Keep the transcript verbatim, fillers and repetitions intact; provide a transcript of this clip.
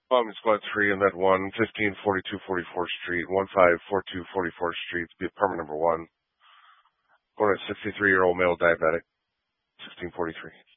Bombing Squad three in that one, fifteen forty-two forty-fourth Street, one five four two forty-fourth Street, be apartment number one. Going at sixty-three-year-old male diabetic, sixteen forty-three.